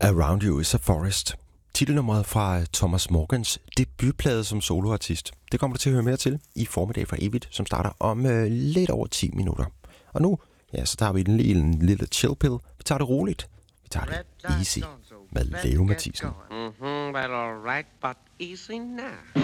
Around You is a Forest. Titelnummeret fra Thomas Morgans debutplade som soloartist. Det kommer du til at høre mere til i Formiddag for Evigt, som starter om lidt over 10 minutter. Og nu, ja, så tager vi en lille chill pill. Vi tager det roligt. Vi tager det easy med Leo Mathisen. Well, all right, but easy now.